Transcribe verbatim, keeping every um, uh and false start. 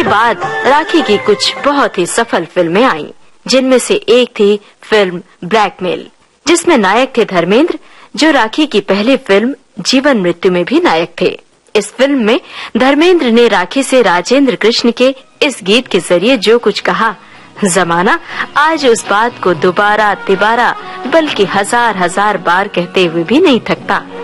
बाद राखी की कुछ बहुत ही सफल फिल्में आईं, जिनमें से एक थी फिल्म ब्लैकमेल, जिसमें नायक थे धर्मेंद्र, जो राखी की पहली फिल्म जीवन मृत्यु में भी नायक थे। इस फिल्म में धर्मेंद्र ने राखी से राजेंद्र कृष्ण के इस गीत के जरिए जो कुछ कहा, जमाना आज उस बात को दोबारा तिबारा बल्कि हजार हजार बार कहते हुए भी नहीं थकता।